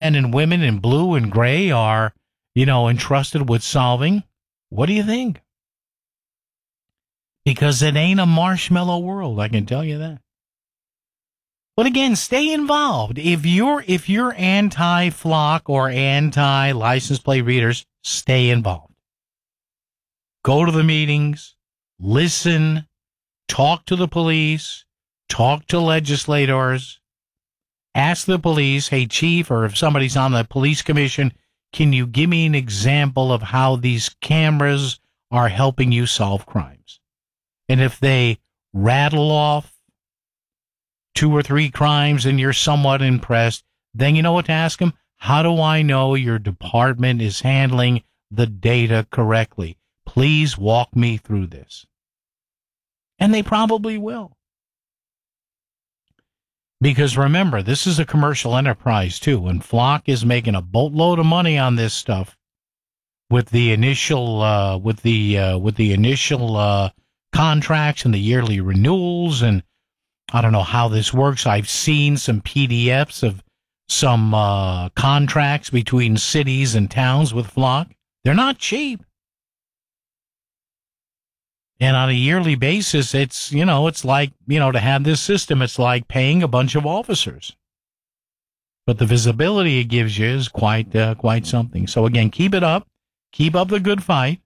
men and women in blue and gray are, entrusted with solving, what do you think? Because it ain't a marshmallow world, I can tell you that. But again, stay involved. If you're anti-flock or anti-license plate readers, stay involved. Go to the meetings, listen, talk to the police, talk to legislators, ask the police, hey, chief, or if somebody's on the police commission, can you give me an example of how these cameras are helping you solve crimes? And if they rattle off 2 or 3 crimes and you're somewhat impressed, then you know what to ask them? How do I know your department is handling the data correctly? Please walk me through this. And they probably will. Because remember, this is a commercial enterprise too, and Flock is making a boatload of money on this stuff with the initial contracts and the yearly renewals, and I don't know how this works. I've seen some PDFs of some contracts between cities and towns with Flock. They're not cheap. And on a yearly basis, it's like, to have this system, it's like paying a bunch of officers. But the visibility it gives you is quite something. So again, keep it up. Keep up the good fight.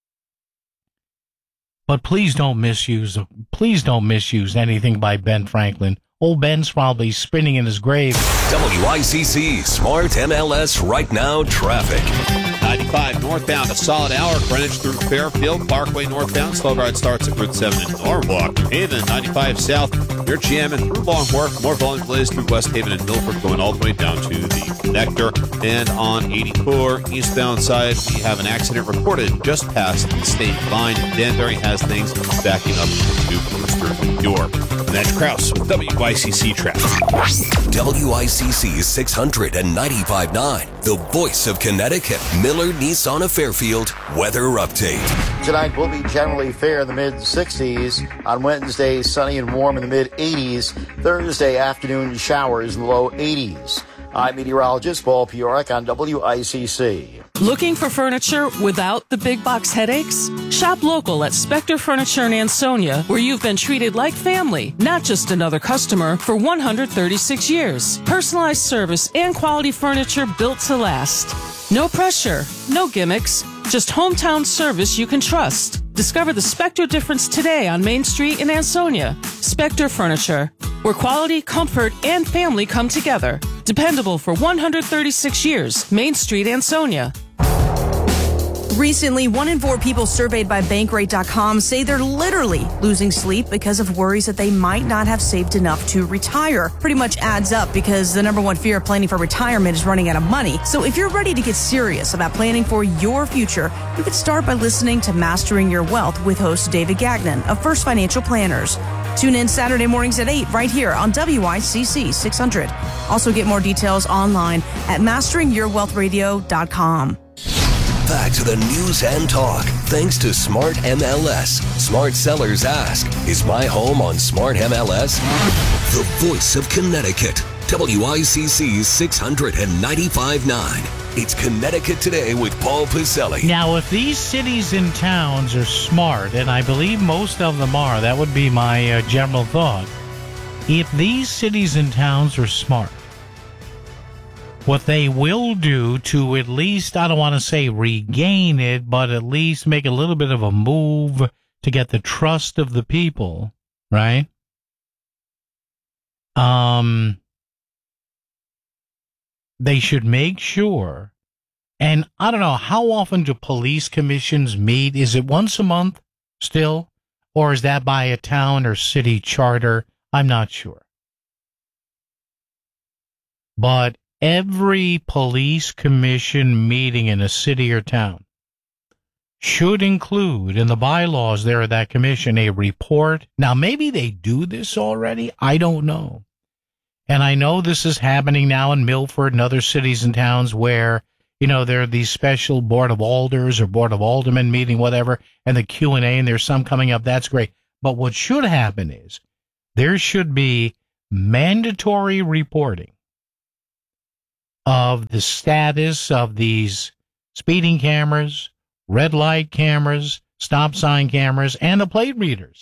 But please don't misuse anything by Ben Franklin. Old Ben's probably spinning in his grave. WICC Smart MLS Right Now Traffic. 95 northbound, a solid hour. Greenwich through Fairfield. Parkway northbound. Slow ride starts at Route 7 in Norwalk. Haven, 95 south. Near Jamming through Longworth. More volume delays through West Haven and Milford going all the way down to the connector. And on 84 eastbound side, we have an accident reported just past the state line. Danbury has things backing up to Brewster, York. Matt Krause with WICC Traffic. WICC 695.9, the voice of Connecticut. Miller Nissan of Fairfield weather update. Tonight will be generally fair in the mid-60s. On Wednesday, sunny and warm in the mid-80s. Thursday afternoon, showers in the low 80s. I'm meteorologist Paul Piorek on WICC. Looking for furniture without the big box headaches? Shop local at Spector Furniture in Ansonia, where you've been treated like family, not just another customer, for 136 years. Personalized service and quality furniture built to last. No pressure, no gimmicks, just hometown service you can trust. Discover the Spector difference today on Main Street in Ansonia. Spector Furniture, where quality, comfort, and family come together. Dependable for 136 years. Main Street, Ansonia. Recently, 1 in 4 people surveyed by Bankrate.com say they're literally losing sleep because of worries that they might not have saved enough to retire. Pretty much adds up because the number one fear of planning for retirement is running out of money. So if you're ready to get serious about planning for your future, you could start by listening to Mastering Your Wealth with host David Gagnon of First Financial Planners. Tune in Saturday mornings at 8 right here on WICC 600. Also get more details online at masteringyourwealthradio.com. Back to the news and talk. Thanks to Smart MLS. Smart sellers ask, is my home on Smart MLS? The voice of Connecticut. WICC 695.9. It's Connecticut Today with Paul Piselli. Now, if these cities and towns are smart, and I believe most of them are, that would be my general thought. If these cities and towns are smart, what they will do to at least, I don't want to say regain it, but at least make a little bit of a move to get the trust of the people, right? They should make sure, and I don't know, how often do police commissions meet? Is it once a month still? Or is that by a town or city charter? I'm not sure. But every police commission meeting in a city or town should include in the bylaws there of that commission a report. Now, maybe they do this already. I don't know. And I know this is happening now in Milford and other cities and towns where, there are these special Board of Alders or Board of Aldermen meeting, whatever, and the Q&A, and there's some coming up. That's great. But what should happen is there should be mandatory reporting of the status of these speeding cameras, red light cameras, stop sign cameras, and the plate readers.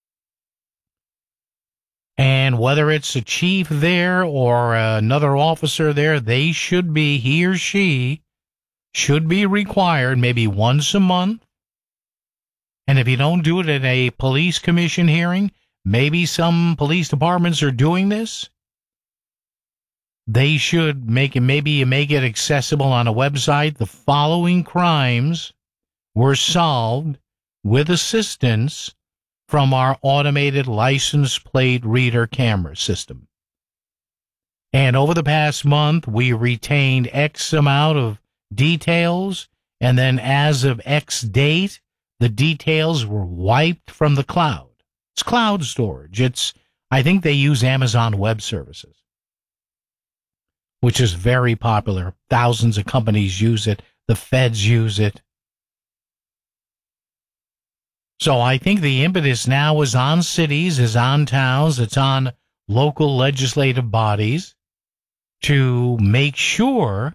And whether it's a chief there or another officer there, he or she should be required maybe once a month. And if you don't do it at a police commission hearing, maybe some police departments are doing this, they should make it accessible on a website. The following crimes were solved with assistance from our automated license plate reader camera system. And over the past month, we retained X amount of details, and then as of X date, the details were wiped from the cloud. It's cloud storage. I think they use Amazon Web Services, which is very popular. Thousands of companies use it. The feds use it. So I think the impetus now is on cities, is on towns, it's on local legislative bodies to make sure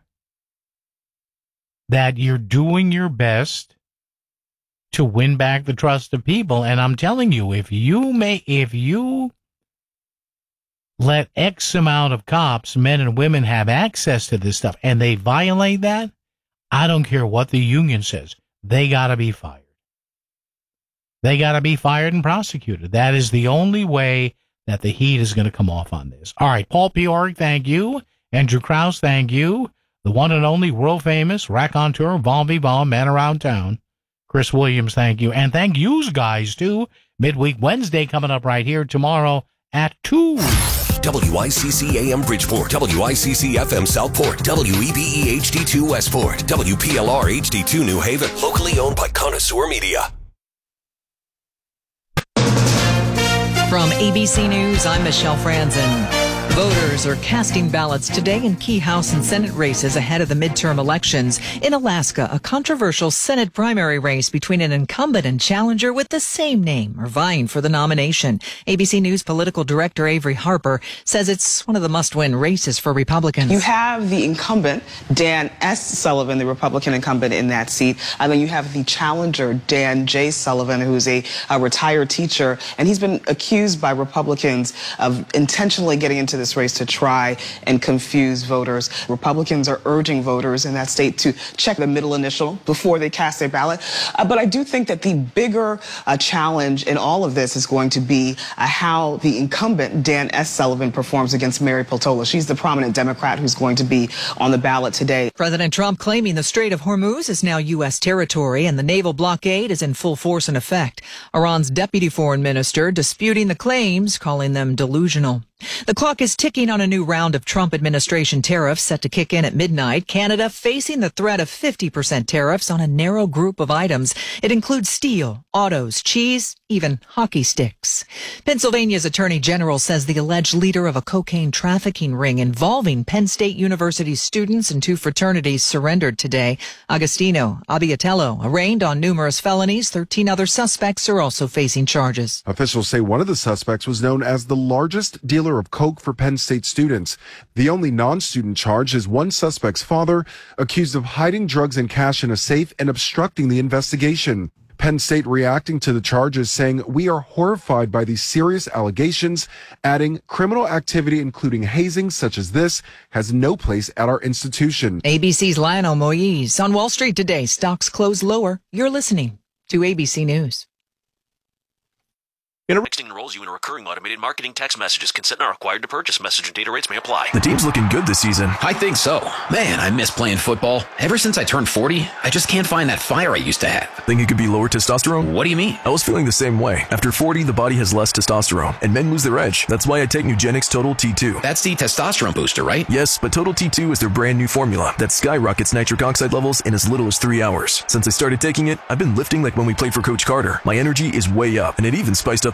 that you're doing your best to win back the trust of people. And I'm telling you, if you let X amount of cops, men and women, have access to this stuff and they violate that, I don't care what the union says, they got to be fired. They got to be fired and prosecuted. That is the only way that the heat is going to come off on this. All right, Paul Piorek, thank you. Andrew Krause, thank you. The one and only world-famous raconteur, bon vivant, man around town, Chris Williams, thank you. And thank you guys, too. Midweek Wednesday coming up right here tomorrow at 2. WICC AM Bridgeport, WICC FM Southport, WEBE HD2 Westport, WPLR HD2 New Haven, locally owned by Connoisseur Media. From ABC News, I'm Michelle Franzen. Voters are casting ballots today in key House and Senate races ahead of the midterm elections. In Alaska, a controversial Senate primary race between an incumbent and challenger with the same name are vying for the nomination. ABC News political director Avery Harper says it's one of the must-win races for Republicans. You have the incumbent, Dan S. Sullivan, the Republican incumbent in that seat. And then you have the challenger, Dan J. Sullivan, who's a retired teacher. And he's been accused by Republicans of intentionally getting into this race to try and confuse voters. Republicans are urging voters in that state to check the middle initial before they cast their ballot. But I do think that the bigger challenge in all of this is going to be how the incumbent, Dan S. Sullivan, performs against Mary Peltola. She's the prominent Democrat who's going to be on the ballot today. President Trump claiming the Strait of Hormuz is now U.S. territory and the naval blockade is in full force and effect. Iran's deputy foreign minister disputing the claims, calling them delusional. The clock is ticking on a new round of Trump administration tariffs set to kick in at midnight. Canada facing the threat of 50% tariffs on a narrow group of items. It includes steel, autos, cheese, even hockey sticks. Pennsylvania's Attorney General says the alleged leader of a cocaine trafficking ring involving Penn State University students and 2 fraternities surrendered today. Agostino Abbiatello, arraigned on numerous felonies. 13 other suspects are also facing charges. Officials say one of the suspects was known as the largest dealer of coke for Penn State students. The only non-student charge is one suspect's father, accused of hiding drugs and cash in a safe and obstructing the investigation. Penn State reacting to the charges, saying, "We are horrified by these serious allegations," adding, "Criminal activity, including hazing such as this, has no place at our institution." ABC's Lionel Moise. On Wall Street today, stocks close lower. You're listening to ABC News. Texting enrolls you in a recurring automated marketing text messages. Consent not required to purchase. Message and data rates may apply. The team's looking good this season. I think so. Man, I miss playing football. Ever since I turned 40, I just can't find that fire I used to have. Think it could be lower testosterone? What do you mean? I was feeling the same way. After 40, the body has less testosterone, and men lose their edge. That's why I take Nugenix Total T2. That's the testosterone booster, right? Yes, but Total T2 is their brand new formula that skyrockets nitric oxide levels in as little as 3 hours. Since I started taking it, I've been lifting like when we played for Coach Carter. My energy is way up, and it even spiced up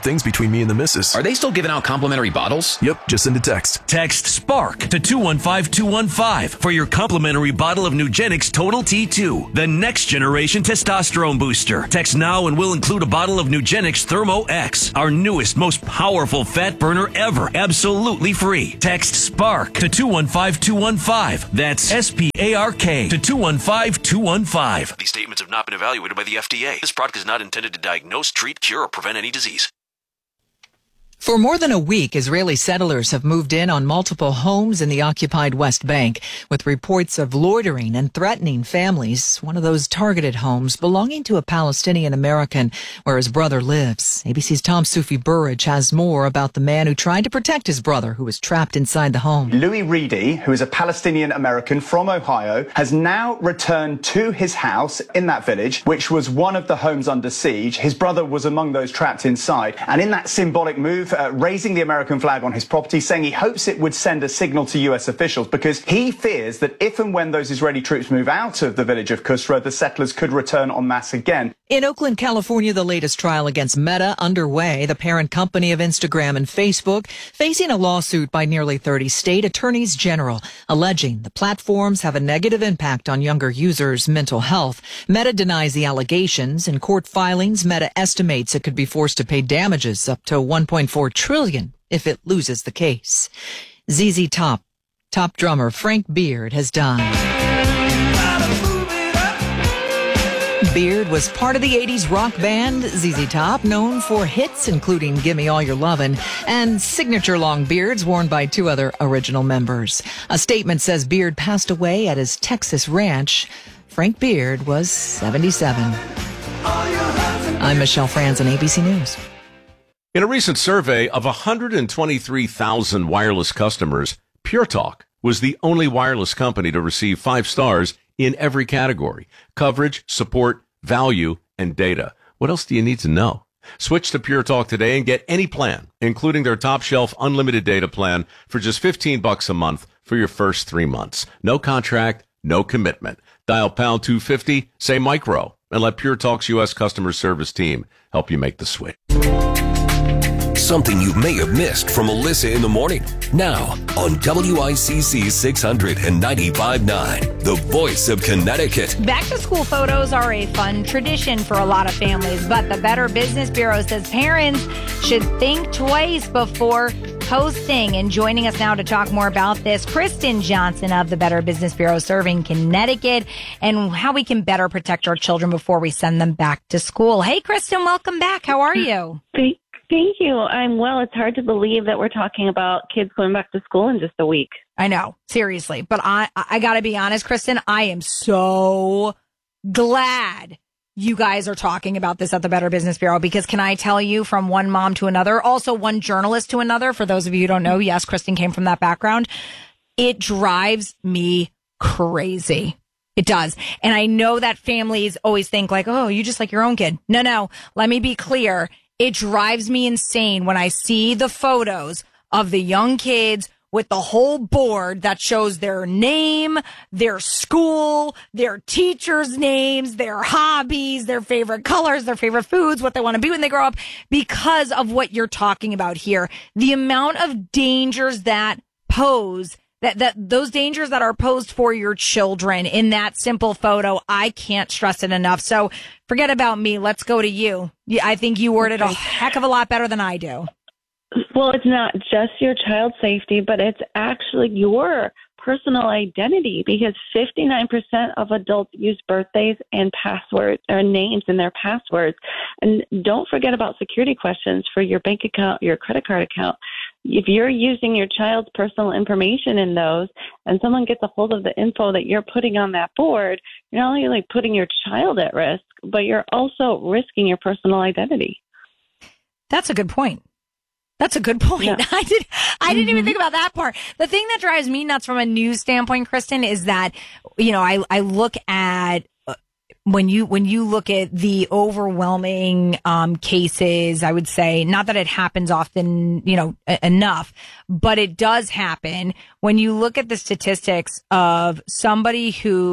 about things between me and the missus. Are they still giving out complimentary bottles? Yep, just send a text. Text SPARK to 215-215 for your complimentary bottle of Nugenix Total T2, the next generation testosterone booster. Text now and we'll include a bottle of Nugenix Thermo X, our newest, most powerful fat burner ever, absolutely free. Text SPARK to 215-215. That's SPARK to 215-215. These statements have not been evaluated by the FDA. This product is not intended to diagnose, treat, cure, or prevent any disease. For more than a week, Israeli settlers have moved in on multiple homes in the occupied West Bank, with reports of loitering and threatening families. One of those targeted homes belonging to a Palestinian American where his brother lives. ABC's Tom Sufi Burridge has more about the man who tried to protect his brother who was trapped inside the home. Louis Reedy, who is a Palestinian American from Ohio, has now returned to his house in that village, which was one of the homes under siege. His brother was among those trapped inside. And in that symbolic move, raising the American flag on his property, saying he hopes it would send a signal to U.S. officials because he fears that if and when those Israeli troops move out of the village of Kusra, the settlers could return en masse again. In Oakland, California, the latest trial against Meta underway, the parent company of Instagram and Facebook, facing a lawsuit by nearly 30 state attorneys general, alleging the platforms have a negative impact on younger users' mental health. Meta denies the allegations. In court filings, Meta estimates it could be forced to pay damages up to $1.4 trillion if it loses the case. ZZ Top drummer Frank Beard has died. Beard was part of the 80s rock band ZZ Top, known for hits including Gimme All Your Lovin' and signature long beards worn by two other original members. A statement says Beard passed away at his Texas ranch. Frank Beard was 77. I'm Michelle Franzen, ABC News. In a recent survey of 123,000 wireless customers, Pure Talk was the only wireless company to receive 5 stars in every category: coverage, support, value, and data. What else do you need to know? Switch to Pure Talk today and get any plan, including their top shelf unlimited data plan for just $15 a month for your first 3 months. No contract, no commitment. Dial pound 250, say micro, and let Pure Talk's U.S. customer service team help you make the switch. Something you may have missed from Alyssa in the morning. Now on WICC 695.9, the voice of Connecticut. Back to school photos are a fun tradition for a lot of families, but the Better Business Bureau says parents should think twice before posting. And joining us now to talk more about this, Kristen Johnson of the Better Business Bureau serving Connecticut and how we can better protect our children before we send them back to school. Hey, Kristen, welcome back. How are you? Thank you. I'm well. It's hard to believe that we're talking about kids going back to school in just a week. I know, seriously. But I got to be honest, Kristen, I am so glad you guys are talking about this at the Better Business Bureau, because can I tell you, from one mom to another, also one journalist to another, for those of you who don't know, yes, Kristen came from that background, it drives me crazy. It does. And I know that families always think like, oh, you just like your own kid. No, let me be clear. It drives me insane when I see the photos of the young kids with the whole board that shows their name, their school, their teachers' names, their hobbies, their favorite colors, their favorite foods, what they want to be when they grow up, because of what you're talking about here. The amount of dangers that pose, that those dangers that are posed for your children in that simple photo, I can't stress it enough. So forget about me. Let's go to you. I think you worded a heck of a lot better than I do. Well, it's not just your child's safety, but it's actually your personal identity, because 59% of adults use birthdays and passwords or names in their passwords. And don't forget about security questions for your bank account, your credit card account. If you're using your child's personal information in those and someone gets a hold of the info that you're putting on that board, you're not only like putting your child at risk, but you're also risking your personal identity. That's a good point. That's a good point. Yeah. I didn't even think about that part. The thing that drives me nuts from a news standpoint, Kristen, is that, you know, I look at when you look at the overwhelming cases, I would say, not that it happens often, you know, enough, but it does happen when you look at the statistics of somebody who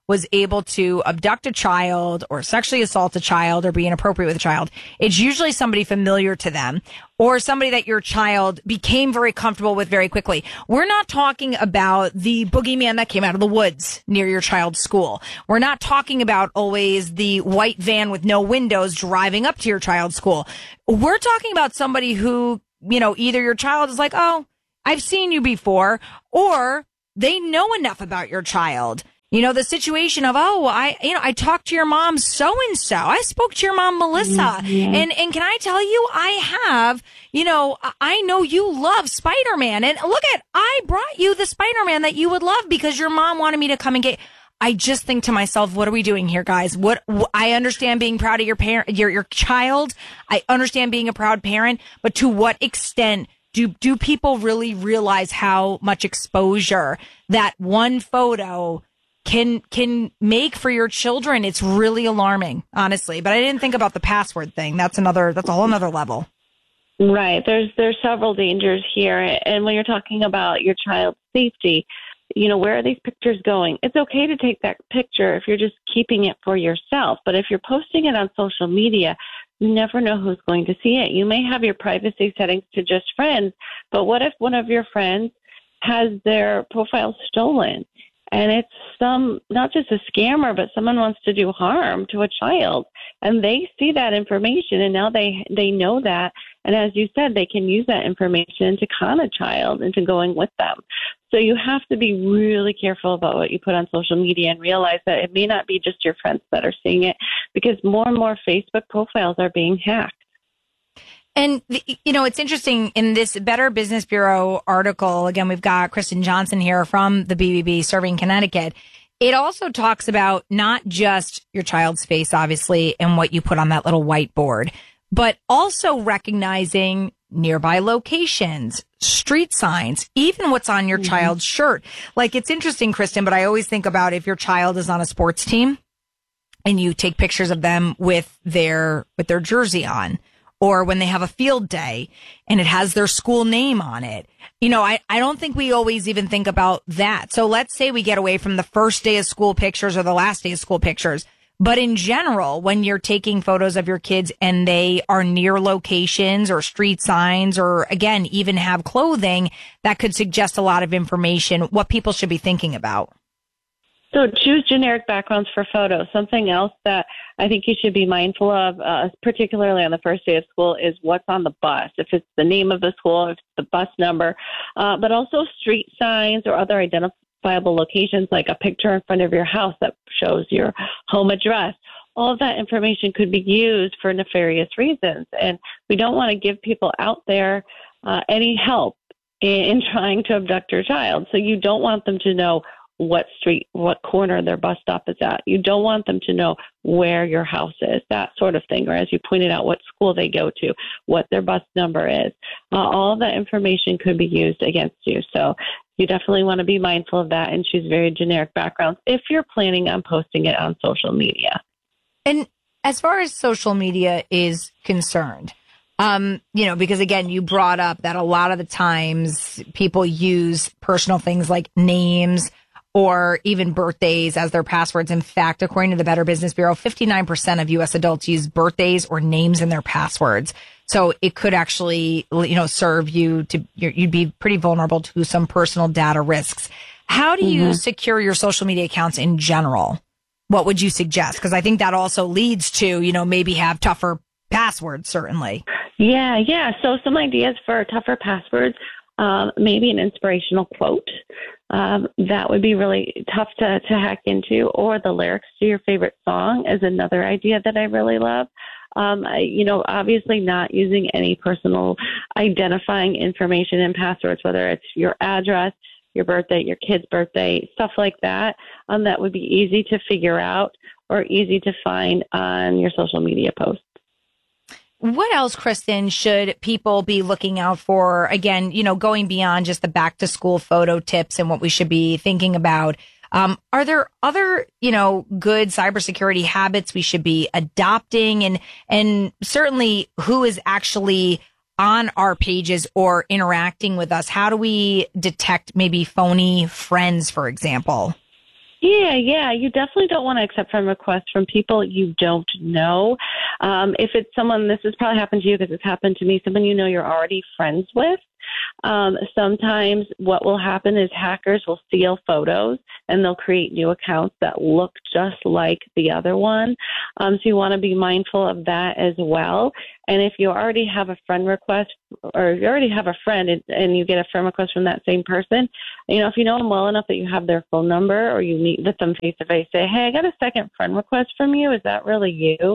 was able to abduct a child or sexually assault a child or be inappropriate with a child, it's usually somebody familiar to them or somebody that your child became very comfortable with very quickly. We're not talking about the boogeyman that came out of the woods near your child's school. We're not talking about always the white van with no windows driving up to your child's school. We're talking about somebody who, either your child is like, oh, I've seen you before, or they know enough about your child. The situation of, I talked to your mom so-and-so. I spoke to your mom, Melissa. Mm-hmm. And can I tell you, I have, I know you love Spider-Man. And look I brought you the Spider-Man that you would love because your mom wanted me to come and get. I just think to myself, what are we doing here, guys? I understand being proud of your parent, your child. I understand being a proud parent, but to what extent do people really realize how much exposure that one photo can make for your children? It's really alarming, honestly. But I didn't think about the password thing. That's a whole nother level. Right. There's several dangers here. And when you're talking about your child's safety, where are these pictures going? It's okay to take that picture if you're just keeping it for yourself. But if you're posting it on social media, you never know who's going to see it. You may have your privacy settings to just friends, but what if one of your friends has their profile stolen? And it's not just a scammer, but someone wants to do harm to a child. And they see that information, and now they know that. And as you said, they can use that information to con a child into going with them. So you have to be really careful about what you put on social media and realize that it may not be just your friends that are seeing it, because more and more Facebook profiles are being hacked. And, it's interesting in this Better Business Bureau article, again, we've got Kristen Johnson here from the BBB serving Connecticut. It also talks about not just your child's face, obviously, and what you put on that little whiteboard, but also recognizing nearby locations, street signs, even what's on your child's shirt. Like, it's interesting, Kristen, but I always think about if your child is on a sports team and you take pictures of them with their jersey on, or when they have a field day and it has their school name on it. I don't think we always even think about that. So let's say we get away from the first day of school pictures or the last day of school pictures. But in general, when you're taking photos of your kids and they are near locations or street signs, or again, even have clothing, that could suggest a lot of information, what people should be thinking about. So choose generic backgrounds for photos. Something else that I think you should be mindful of, particularly on the first day of school, is what's on the bus. If it's the name of the school, if it's the bus number, but also street signs or other identifiable locations, like a picture in front of your house that shows your home address. All of that information could be used for nefarious reasons. And we don't want to give people out there any help in trying to abduct your child. So you don't want them to know what street, what corner their bus stop is at. You don't want them to know where your house is, that sort of thing. Or as you pointed out, what school they go to, what their bus number is. All of that information could be used against you. So you definitely want to be mindful of that and choose very generic backgrounds if you're planning on posting it on social media. And as far as social media is concerned, because again, you brought up that a lot of the times people use personal things like names or even birthdays as their passwords. In fact, according to the Better Business Bureau, 59% of U.S. adults use birthdays or names in their passwords. So it could actually, serve you you'd be pretty vulnerable to some personal data risks. How do you secure your social media accounts in general? What would you suggest? Because I think that also leads to, maybe have tougher passwords, certainly. Yeah. So some ideas for tougher passwords, maybe an inspirational quote. That would be really tough to hack into, or the lyrics to your favorite song is another idea that I really love. Obviously not using any personal identifying information in passwords, whether it's your address, your birthday, your kid's birthday, stuff like that. That would be easy to figure out or easy to find on your social media posts. What else, Kristen, should people be looking out for? Again, going beyond just the back to school photo tips and what we should be thinking about. Are there other, good cybersecurity habits we should be adopting? And certainly who is actually on our pages or interacting with us? How do we detect maybe phony friends, for example? Yeah. You definitely don't want to accept friend requests from people you don't know. If it's someone, this has probably happened to you because it's happened to me, someone you know you're already friends with. Sometimes what will happen is hackers will steal photos and they'll create new accounts that look just like the other one. So you want to be mindful of that as well. And if you already have a friend request, or you already have a friend and you get a friend request from that same person, if you know them well enough that you have their phone number or you meet with them face to face, say, hey, I got a second friend request from you. Is that really you?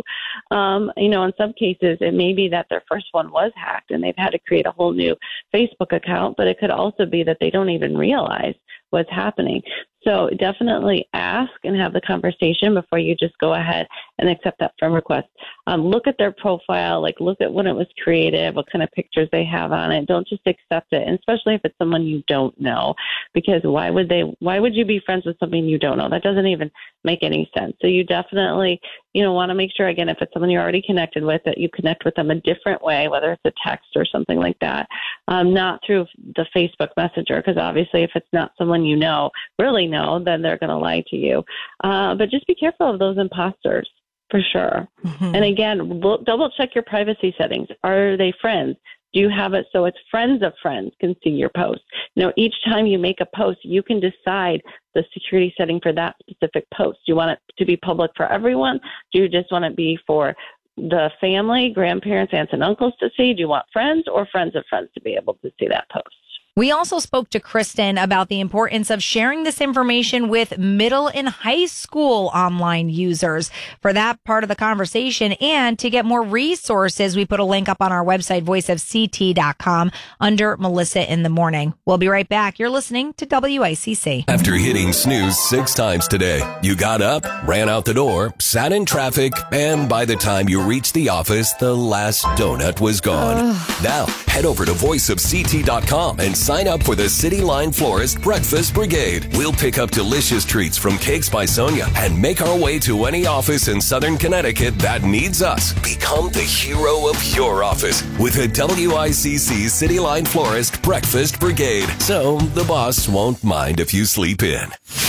In some cases, it may be that their first one was hacked and they've had to create a whole new Facebook account, but it could also be that they don't even realize what's happening. So definitely ask and have the conversation before you just go ahead and accept that friend request. Look at their profile, look at when it was created, what kind of pictures they have on it. Don't just accept it, and especially if it's someone you don't know, because why would you be friends with something you don't know? That doesn't even make any sense. So you definitely, want to make sure, again, if it's someone you're already connected with, that you connect with them a different way, whether it's a text or something like that, not through the Facebook Messenger, because obviously if it's not someone you really know, then they're going to lie to you. But just be careful of those imposters, for sure. Mm-hmm. And again, double check your privacy settings. Are they friends? Do you have it so it's friends of friends can see your post? Each time you make a post, you can decide the security setting for that specific post. Do you want it to be public for everyone? Do you just want it to be for the family, grandparents, aunts, and uncles to see? Do you want friends or friends of friends to be able to see that post? We also spoke to Kristen about the importance of sharing this information with middle and high school online users for that part of the conversation. And to get more resources, we put a link up on our website, voiceofct.com, under Melissa in the Morning. We'll be right back. You're listening to WICC. After hitting snooze 6 times today, you got up, ran out the door, sat in traffic, and by the time you reached the office, the last donut was gone. Now, head over to voiceofct.com and sign up for the City Line Florist Breakfast Brigade. We'll pick up delicious treats from Cakes by Sonia and make our way to any office in Southern Connecticut that needs us. Become the hero of your office with a WICC City Line Florist Breakfast Brigade, so the boss won't mind if you sleep in.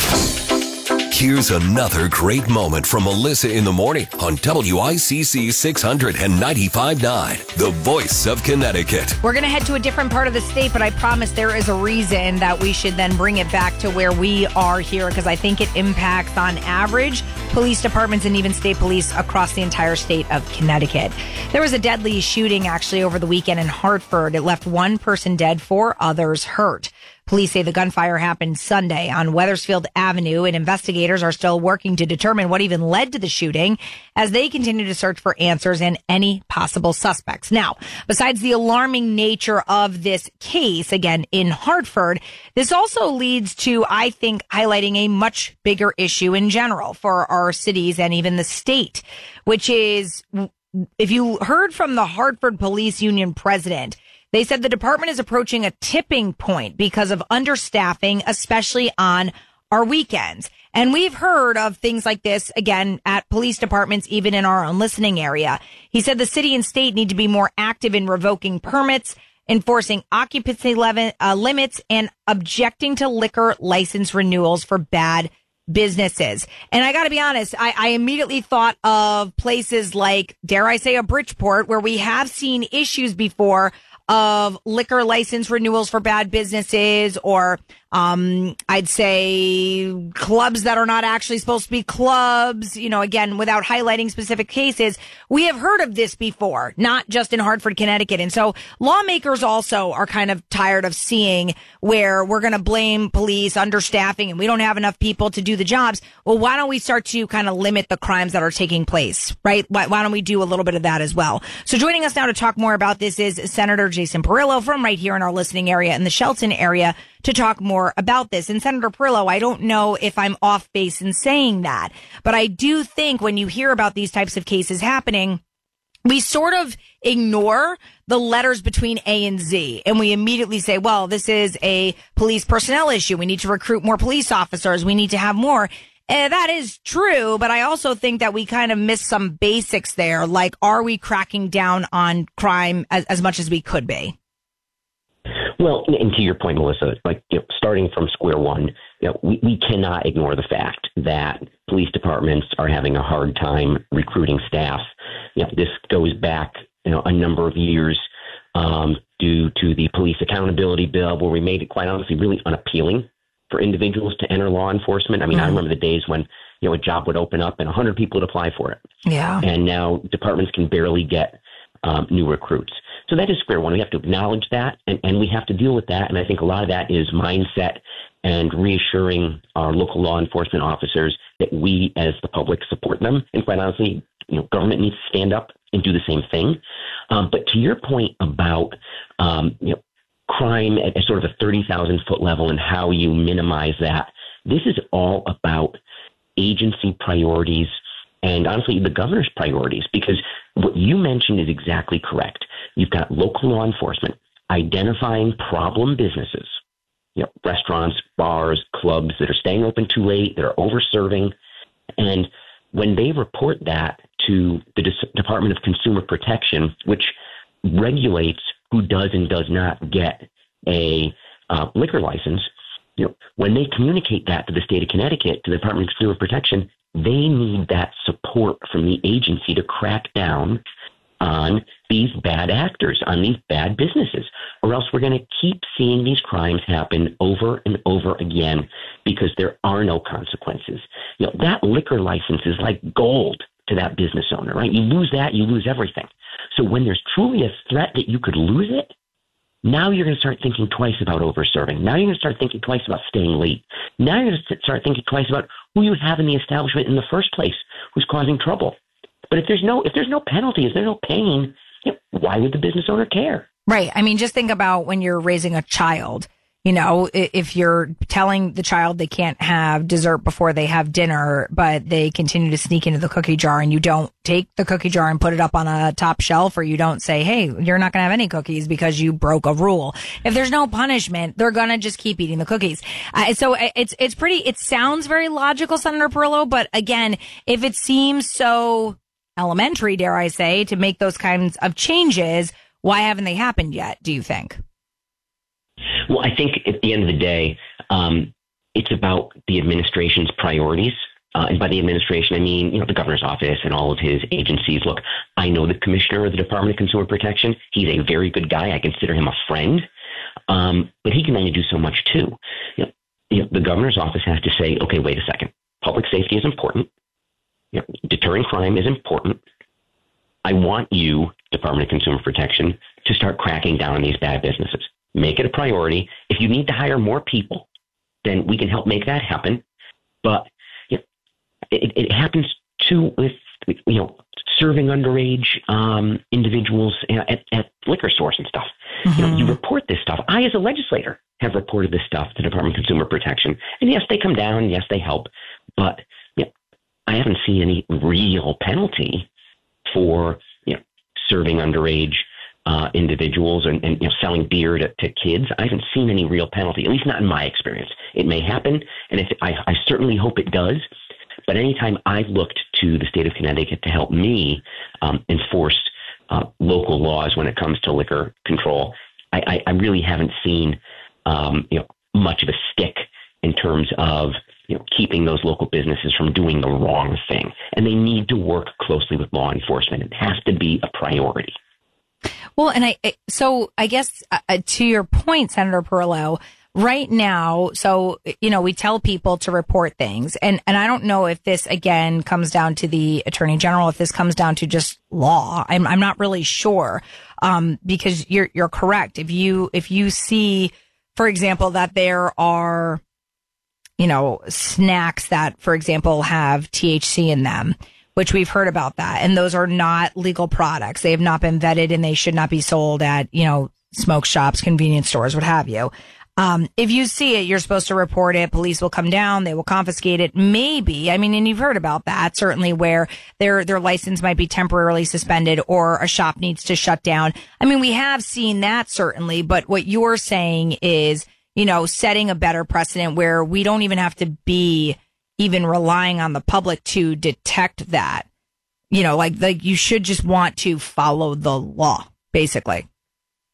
Here's another great moment from Melissa in the Morning on WICC 695.9, the voice of Connecticut. We're going to head to a different part of the state, but I promise there is a reason that we should then bring it back to where we are here, because I think it impacts, on average, police departments and even state police across the entire state of Connecticut. There was a deadly shooting actually over the weekend in Hartford. It left one person dead, 4 others hurt. Police say the gunfire happened Sunday on Wethersfield Avenue, and investigators are still working to determine what even led to the shooting as they continue to search for answers and any possible suspects. Now, besides the alarming nature of this case, again, in Hartford, this also leads to, I think, highlighting a much bigger issue in general for our cities and even the state, which is, if you heard from the Hartford Police Union president, they said the department is approaching a tipping point because of understaffing, especially on our weekends. And we've heard of things like this, again, at police departments, even in our own listening area. He said the city and state need to be more active in revoking permits, enforcing occupancy limits, and objecting to liquor license renewals for bad businesses. And I got to be honest, I immediately thought of places like, dare I say, a Bridgeport, where we have seen issues before of liquor license renewals for bad businesses, or I'd say clubs that are not actually supposed to be clubs, again, without highlighting specific cases. We have heard of this before, not just in Hartford, Connecticut. And so lawmakers also are kind of tired of seeing where we're going to blame police understaffing and we don't have enough people to do the jobs. Well, why don't we start to kind of limit the crimes that are taking place, right? Why don't we do a little bit of that as well? So joining us now to talk more about this is Senator Jason Perillo from right here in our listening area in the Shelton area to talk more about this. And Senator Perillo, I don't know if I'm off base in saying that, but I do think when you hear about these types of cases happening, we sort of ignore the letters between A and Z, and we immediately say, well, this is a police personnel issue. We need to recruit more police officers. We need to have more. And that is true, but I also think that we kind of miss some basics there. Like, are we cracking down on crime as much as we could be? Well, and to your point, Melissa, starting from square one, we cannot ignore the fact that police departments are having a hard time recruiting staff. This goes back, a number of years due to the police accountability bill, where we made it, quite honestly, really unappealing for individuals to enter law enforcement. I mean, I remember the days when, a job would open up and 100 people would apply for it. Yeah. And now departments can barely get new recruits. So that is square one. We have to acknowledge that, and we have to deal with that. And I think a lot of that is mindset and reassuring our local law enforcement officers that we, as the public, support them. And quite honestly, government needs to stand up and do the same thing. But to your point about, crime at sort of a 30,000-foot level and how you minimize that, this is all about agency priorities and honestly the governor's priorities, because what you mentioned is exactly correct. You've got local law enforcement identifying problem businesses, restaurants, bars, clubs that are staying open too late, that are over-serving. And when they report that to the Department of Consumer Protection, which regulates who does and does not get a liquor license, when they communicate that to the state of Connecticut, to the Department of Consumer Protection, they need that support from the agency to crack down on these bad actors, on these bad businesses, or else we're going to keep seeing these crimes happen over and over again because there are no consequences. That liquor license is like gold to that business owner, right? You lose that, you lose everything. So when there's truly a threat that you could lose it, now you're going to start thinking twice about over-serving. Now you're going to start thinking twice about staying late. Now you're going to start thinking twice about who you have in the establishment in the first place, who's causing trouble. But if there's no penalty, if there's no pain, why would the business owner care? Right. I mean, just think about when you're raising a child. If you're telling the child they can't have dessert before they have dinner, but they continue to sneak into the cookie jar and you don't take the cookie jar and put it up on a top shelf, or you don't say, hey, you're not going to have any cookies because you broke a rule. If there's no punishment, they're going to just keep eating the cookies. So it sounds very logical, Senator Perillo, but again, if it seems so elementary, dare I say, to make those kinds of changes, why haven't they happened yet, do you think? Well, I think at the end of the day, it's about the administration's priorities. And by the administration, I mean, the governor's office and all of his agencies. Look, I know the commissioner of the Department of Consumer Protection. He's a very good guy. I consider him a friend. But he can only do so much too. The governor's office has to say, okay, wait a second. Public safety is important. Deterring crime is important. I want you, Department of Consumer Protection, to start cracking down on these bad businesses. Make it a priority. If you need to hire more people, then we can help make that happen. But it happens too with serving underage individuals at liquor stores and stuff. Mm-hmm. You report this stuff. I, as a legislator, have reported this stuff to the Department of Consumer Protection. And yes, they come down. And yes, they help. But I haven't seen any real penalty for serving underage individuals and selling beer to kids. I haven't seen any real penalty, at least not in my experience. It may happen, and I certainly hope it does. But anytime I've looked to the state of Connecticut to help me enforce local laws when it comes to liquor control, I really haven't seen much of a stick in terms of keeping those local businesses from doing the wrong thing. And they need to work closely with law enforcement. It has to be a priority. Well, and I guess to your point, Senator Perillo, right now, so, we tell people to report things. And I don't know if this, again, comes down to the Attorney General, if this comes down to just law. I'm not really sure, because you're correct. If you see, for example, that there are, snacks that, for example, have THC in them, which we've heard about that. And those are not legal products. They have not been vetted and they should not be sold at, smoke shops, convenience stores, what have you. If you see it, you're supposed to report it. Police will come down. They will confiscate it. Maybe. I mean, and you've heard about that, certainly, where their license might be temporarily suspended or a shop needs to shut down. I mean, we have seen that, certainly. But what you're saying is, setting a better precedent where we don't even have to be even relying on the public to detect that. Like you should just want to follow the law, basically.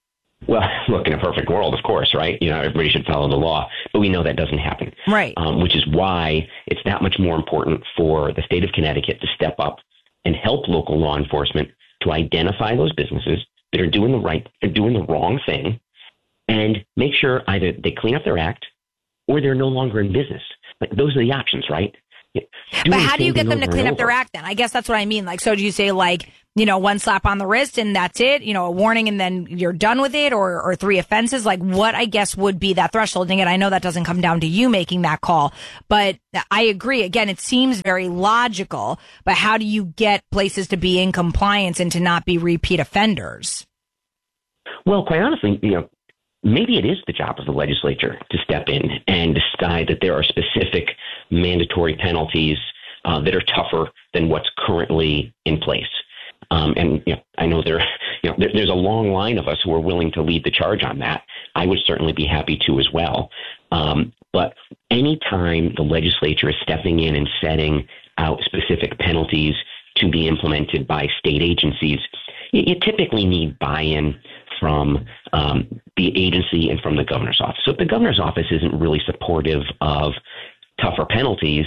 Well, look, in a perfect world, of course, right? Everybody should follow the law, but we know that doesn't happen. Right. Which is why it's that much more important for the state of Connecticut to step up and help local law enforcement to identify those businesses that are doing the wrong thing, and make sure either they clean up their act or they're no longer in business. Like, those are the options, right? But how do you get them to clean up their act then? I guess that's what I mean. Like, so do you say, like, one slap on the wrist and that's it? A warning and then you're done with it, or 3 offenses? Like, what I guess would be that threshold? And again, I know that doesn't come down to you making that call, but I agree. Again, it seems very logical, but how do you get places to be in compliance and to not be repeat offenders? Well, quite honestly, maybe it is the job of the legislature to step in and decide that there are specific mandatory penalties that are tougher than what's currently in place. And I know there's a long line of us who are willing to lead the charge on that. I would certainly be happy to as well. But anytime the legislature is stepping in and setting out specific penalties to be implemented by state agencies, you typically need buy-in from the agency and from the governor's office. So if the governor's office isn't really supportive of tougher penalties,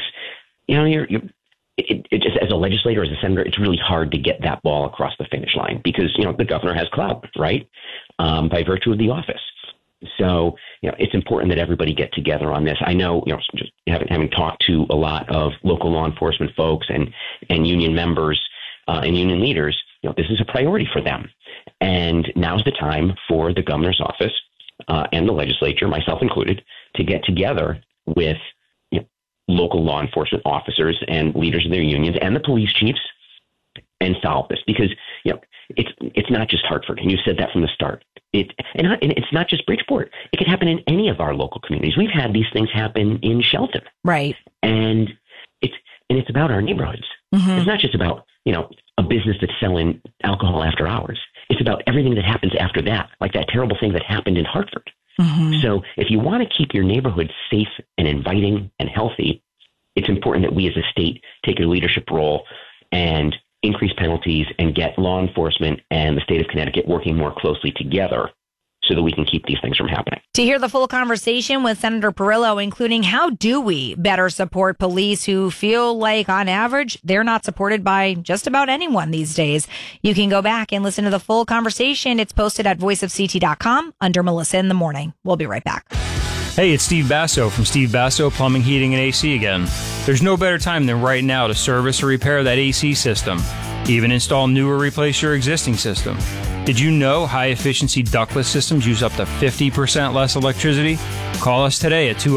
it just, as a legislator, as a senator, it's really hard to get that ball across the finish line because, the governor has clout, right, by virtue of the office. So, it's important that everybody get together on this. I know, just having talked to a lot of local law enforcement folks and union members and union leaders, this is a priority for them. And now's the time for the governor's office and the legislature, myself included, to get together with local law enforcement officers and leaders of their unions and the police chiefs and solve this, because it's not just Hartford, and you said that from the start. And it's not just Bridgeport. It could happen in any of our local communities. We've had these things happen in Shelton, right? And it's about our neighborhoods. Mm-hmm. It's not just about a business that's selling alcohol after hours. It's about everything that happens after that, like that terrible thing that happened in Hartford. Mm-hmm. So if you want to keep your neighborhood safe and inviting and healthy, it's important that we as a state take a leadership role and increase penalties and get law enforcement and the state of Connecticut working more closely together so that we can keep these things from happening. To hear the full conversation with Senator Perillo, including how do we better support police who feel like, on average, they're not supported by just about anyone these days, you can go back and listen to the full conversation. It's posted at voiceofct.com under Melissa in the Morning. We'll be right back. Hey, it's Steve Basso from Steve Basso Plumbing, Heating, and AC again. There's no better time than right now to service or repair that AC system. Even install new or replace your existing system. Did you know high-efficiency ductless systems use up to 50% less electricity? Call us today at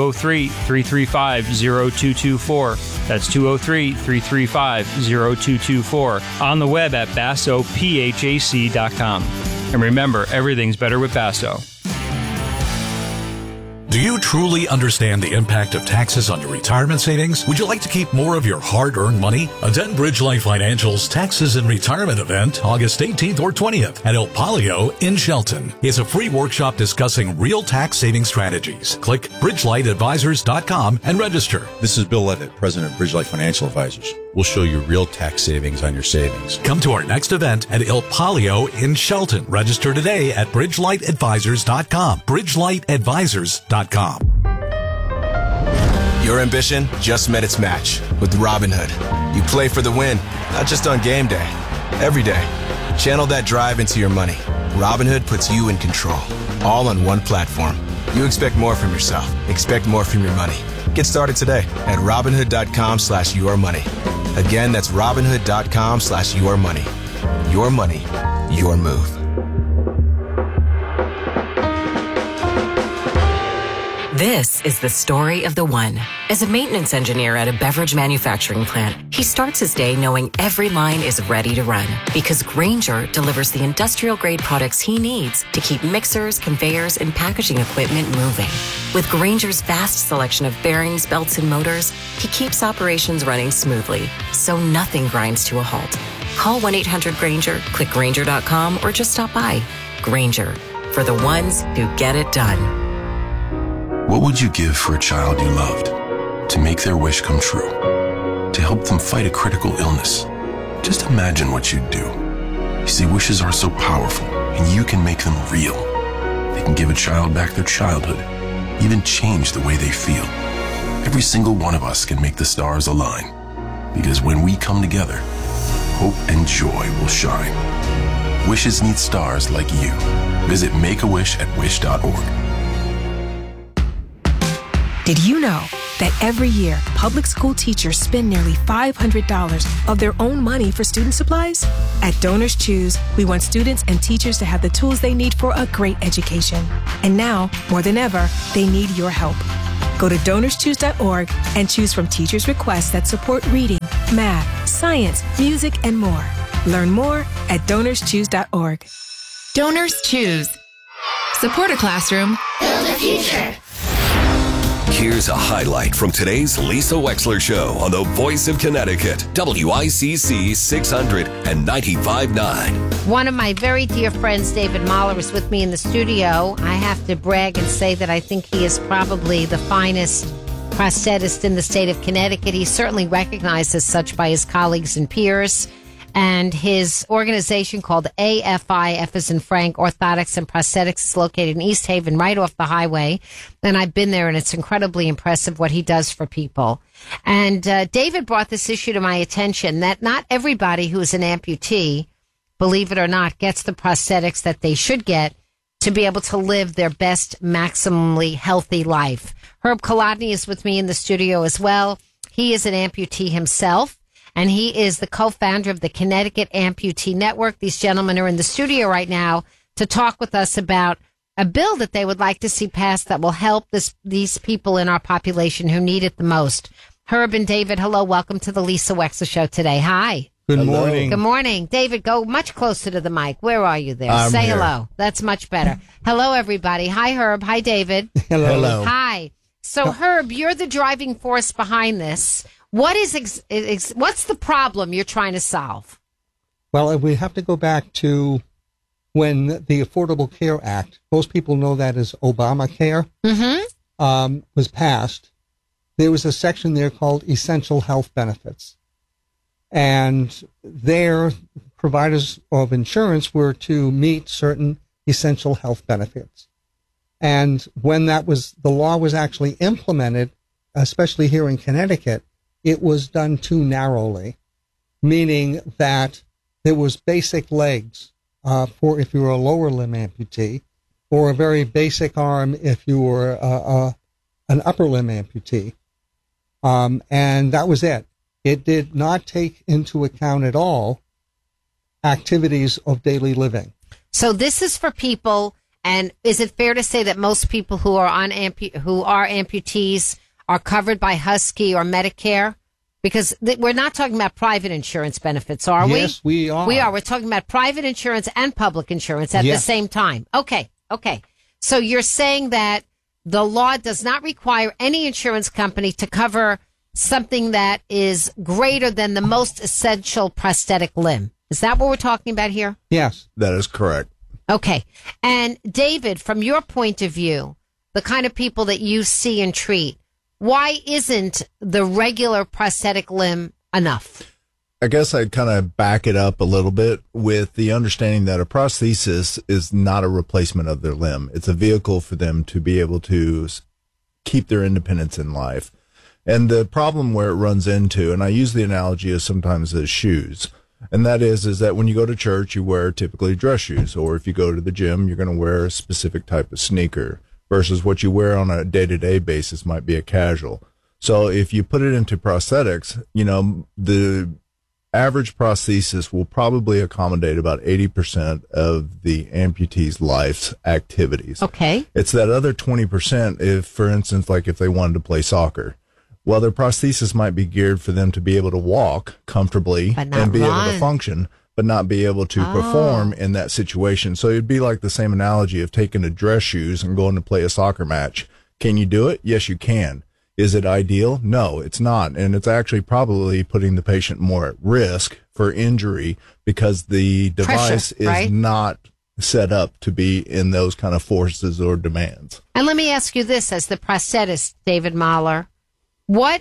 203-335-0224. That's 203-335-0224. On the web at BassoPHAC.com. And remember, everything's better with Basso. Do you truly understand the impact of taxes on your retirement savings? Would you like to keep more of your hard-earned money? Attend Bridgelight Financial's Taxes and Retirement event August 18th or 20th at El Palio in Shelton. It's a free workshop discussing real tax saving strategies. Click BridgelightAdvisors.com and register. This is Bill Levitt, President of Bridgelight Financial Advisors. We'll show you real tax savings on your savings. Come to our next event at El Palio in Shelton. Register today at BridgelightAdvisors.com. BridgelightAdvisors.com. Your ambition just met its match with Robinhood. You play for the win, not just on game day, every day. Channel that drive into your money. Robinhood puts you in control, all on one platform. You expect more from yourself. Expect more from your money. Get started today at Robinhood.com/yourmoney. Again, that's Robinhood.com/yourmoney. Your money, your move. This is the story of the one. As a maintenance engineer at a beverage manufacturing plant, he starts his day knowing every line is ready to run because Grainger delivers the industrial-grade products he needs to keep mixers, conveyors, and packaging equipment moving. With Grainger's vast selection of bearings, belts, and motors, he keeps operations running smoothly, so nothing grinds to a halt. Call 1-800-GRAINGER, click Grainger.com, or just stop by. Grainger, for the ones who get it done. What would you give for a child you loved? To make their wish come true? To help them fight a critical illness? Just imagine what you'd do. You see, wishes are so powerful, and you can make them real. They can give a child back their childhood, even change the way they feel. Every single one of us can make the stars align. Because when we come together, hope and joy will shine. Wishes need stars like you. Visit Make-A-Wish at wish.org. Did you know that every year, public school teachers spend nearly $500 of their own money for student supplies? At Donors Choose, we want students and teachers to have the tools they need for a great education. And now, more than ever, they need your help. Go to DonorsChoose.org and choose from teachers' requests that support reading, math, science, music, and more. Learn more at DonorsChoose.org. Donors Choose. Support a classroom. Build a future. Here's a highlight from today's Lisa Wexler Show on the Voice of Connecticut, WICC 600 and 95.9. One of my very dear friends, David Mahler, is with me in the studio. I have to brag and say that I think he is probably the finest prosthetist in the state of Connecticut. He's certainly recognized as such by his colleagues and peers. And his organization called AFI, F as in Frank, Orthotics and Prosthetics, is located in East Haven, right off the highway. And I've been there, and it's incredibly impressive what he does for people. And David brought this issue to my attention, that not everybody who is an amputee, believe it or not, gets the prosthetics that they should get to be able to live their best, maximally healthy life. Herb Kolodny is with me in the studio as well. He is an amputee himself. And he is the co-founder of the Connecticut Amputee Network. These gentlemen are in the studio right now to talk with us about a bill that they would like to see passed that will help these people in our population who need it the most. Herb and David, hello. Welcome to the Lisa Wexler Show today. Hi. Good morning. Good morning. David, go much closer to the mic. Where are you there? I'm Say here. hello. That's much better. Hello, everybody. Hi, Herb. Hi, David. Hello. Hi. So, Herb, you're the driving force behind this. What is what's the problem you're trying to solve? Well, we have to go back to when the Affordable Care Act, most people know that as Obamacare, was passed. There was a section there called Essential Health Benefits. And their providers of insurance were to meet certain essential health benefits. And when the law was actually implemented, especially here in Connecticut, it was done too narrowly, meaning that there was basic legs for if you were a lower limb amputee, or a very basic arm if you were an upper limb amputee. And that was it. It did not take into account at all activities of daily living. So this is for people, and is it fair to say that most people who are amputees are covered by Husky or Medicare? Because we're not talking about private insurance benefits, are we? Yes, we are. We are. We're talking about private insurance and public insurance at the same time. Okay. So you're saying that the law does not require any insurance company to cover something that is greater than the most essential prosthetic limb. Is that what we're talking about here? Yes. That is correct. Okay. And David, from your point of view, the kind of people that you see and treat, why isn't the regular prosthetic limb enough? I guess I'd kind of back it up a little bit with the understanding that a prosthesis is not a replacement of their limb. It's a vehicle for them to be able to keep their independence in life. And the problem where it runs into, and I use the analogy as sometimes as shoes, and that is that when you go to church, you wear typically dress shoes, or if you go to the gym, you're going to wear a specific type of sneaker, versus what you wear on a day-to-day basis might be a casual. So if you put it into prosthetics, the average prosthesis will probably accommodate about 80% of the amputee's life's activities. Okay. It's that other 20% if, for instance, like if they wanted to play soccer. Well, their prosthesis might be geared for them to be able to walk comfortably and be able to function, but not be able to perform in that situation. So it'd be like the same analogy of taking a dress shoes and going to play a soccer match. Can you do it? Yes, you can. Is it ideal? No, it's not. And it's actually probably putting the patient more at risk for injury because the device is not set up to be in those kind of forces or demands. And let me ask you this, as the prosthetist, David Mahler, what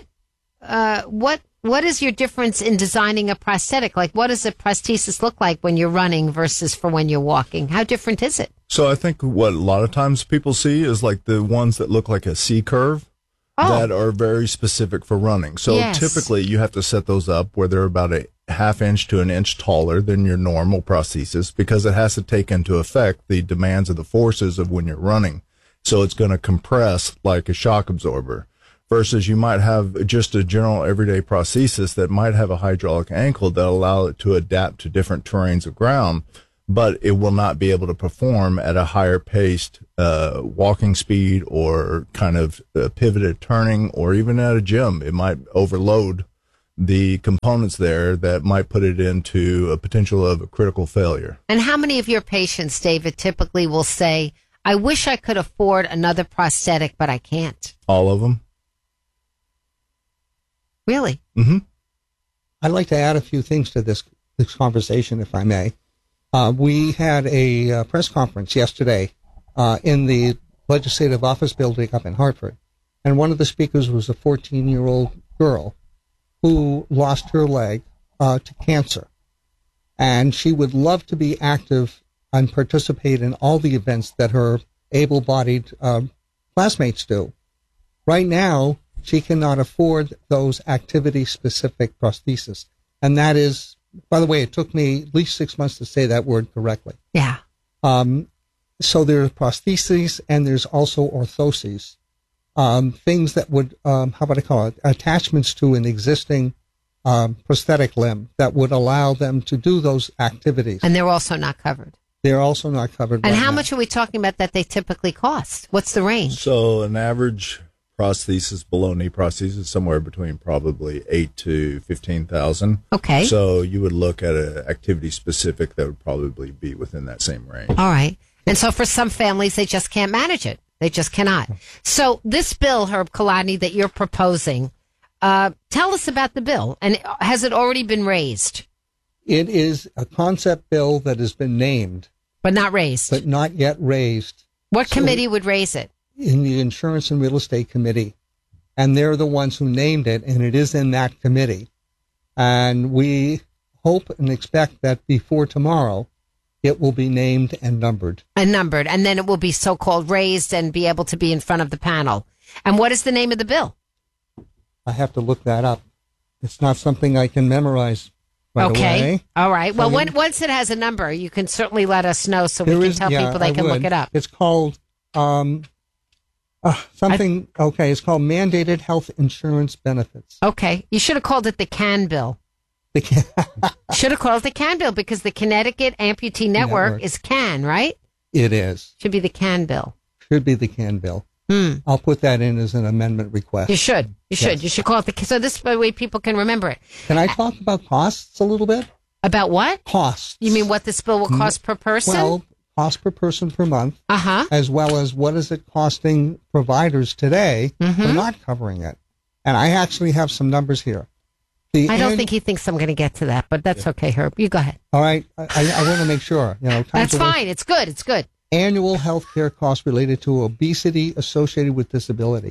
is your difference in designing a prosthetic? Like, what does a prosthesis look like when you're running versus for when you're walking? How different is it? So I think what a lot of times people see is like the ones that look like a C curve that are very specific for running. So typically you have to set those up where they're about a half inch to an inch taller than your normal prosthesis because it has to take into effect the demands of the forces of when you're running. So it's going to compress like a shock absorber versus you might have just a general everyday prosthesis that might have a hydraulic ankle that allow it to adapt to different terrains of ground, but it will not be able to perform at a higher paced walking speed or kind of pivoted turning, or even at a gym. It might overload the components there that might put it into a potential of a critical failure. And how many of your patients, David, typically will say, I wish I could afford another prosthetic, but I can't? All of them. Really? Mm-hmm. I'd like to add a few things to this conversation, if I may. We had a press conference yesterday in the Legislative Office Building up in Hartford, and one of the speakers was a 14-year-old girl who lost her leg to cancer, and she would love to be active and participate in all the events that her able-bodied classmates do. Right now, she cannot afford those activity-specific prostheses, and that is, by the way, it took me at least 6 months to say that word correctly. Yeah. So there's prostheses and there's also orthoses, things that would, how would I call it, attachments to an existing prosthetic limb that would allow them to do those activities. And they're also not covered. They're also not covered. And right how now. much are we talking about that they typically cost? What's the range? So an average prosthesis, below knee prosthesis, somewhere between probably $8,000 to $15,000. Okay. So you would look at an activity specific that would probably be within that same range. All right. And so for some families, they just can't manage it. They just cannot. So this bill, Herb Kolodny, that you're proposing, tell us about the bill. And has it already been raised? It is a concept bill that has been named. But not raised. But not yet raised. What committee would raise it? In the Insurance and Real Estate Committee. And they're the ones who named it, and it is in that committee. And we hope and expect that before tomorrow, it will be named and numbered. And numbered. And then it will be so-called raised and be able to be in front of the panel. And what is the name of the bill? I have to look that up. It's not something I can memorize right away. All right. Well, once it has a number, you can certainly let us know so we can tell people they can look it up. It's called something. Okay, it's called Mandated Health Insurance Benefits. Okay. You should have called it the CAN bill. Should have called it the CAN bill because the Connecticut Amputee Network is CAN, right? It is. Should be the CAN bill. Should be the CAN bill. I'll put that in as an amendment request. You should. You should. Yes. You should call it the. So this way people can remember it. Can I talk about costs a little bit? About what? Costs. You mean what this bill will cost per person? Well, cost per person per month. As well as what is it costing providers today for not covering it. And I actually have some numbers here. I don't think he thinks I'm going to get to that, but that's okay, Herb. You go ahead. All right. I want to make sure. That's fine. It's good. It's good. Annual health care costs related to obesity associated with disability.